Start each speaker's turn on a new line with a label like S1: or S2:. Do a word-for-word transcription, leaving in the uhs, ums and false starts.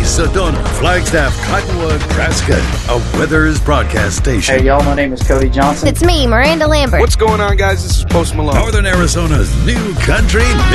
S1: Sedona, Flagstaff, Cottonwood, Nebraska, a Weathers broadcast station.
S2: Hey, y'all, my name is Cody Johnson.
S3: It's me, Miranda Lambert.
S4: What's going on, guys? This is Post Malone.
S1: Northern Arizona's new country